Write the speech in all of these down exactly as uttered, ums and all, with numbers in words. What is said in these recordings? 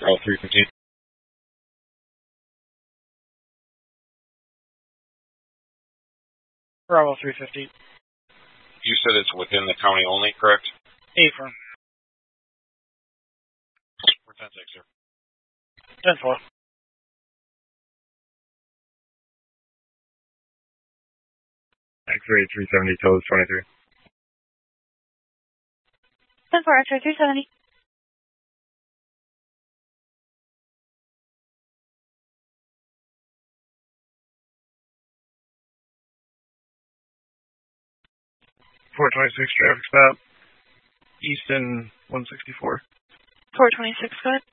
Bravo three fifteen. Bravo three fifteen. You said it's within the county only, correct? A firm. We're ten six, sir. ten four. X-ray three seventy, toes twenty-three. ten four, X-ray three seventy. four twenty-six, traffic stop. Easton one sixty-four. four twenty-six, go ahead.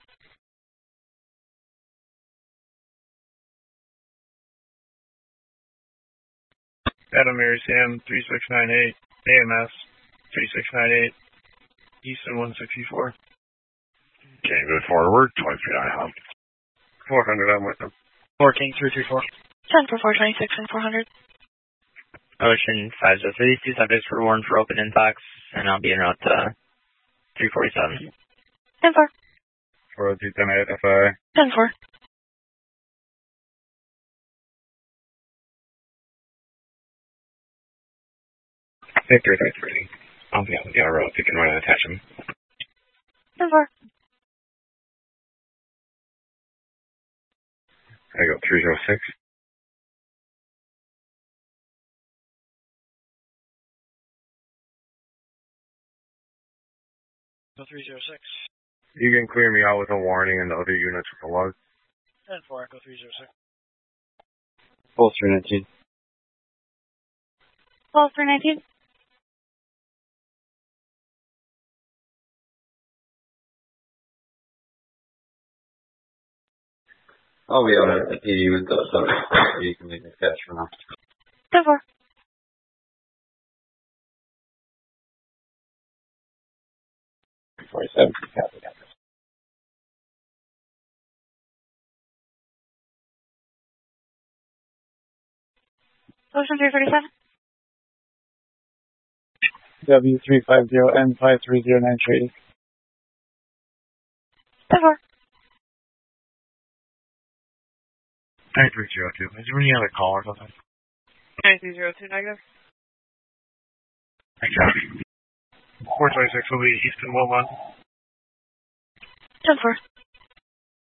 Adam Mary Sam three six nine eight, A M S three six nine eight, Easton one sixty-four. Okay, move forward, twenty-three I hop. four hundred, I'm with them. fourteen three three four. ten for four twenty-six and four hundred. Ocean five zero three, two subjects were warned for open intox, and I'll be en route to three forty-seven. ten four. four oh two, ten eight, F I. ten four. Victor three three. I'll be on the other road if you can run and attach him. ten four. I go three zero six. Go three zero six. You can clear me out with a warning and the other units with a lug. ten four, Echo three zero six. Pulse three nineteen. Pulse three nineteen. I'll be out at the P D with those, so you can leave the cash for now. ten four. forty-seven, copy that. Ocean three forty-seven. W three five zero N five three zero nine three. ten four. nine three zero two. Is there any other call or something? nine three zero two negative. Exactly. four twenty-six will be Easton one one. ten four.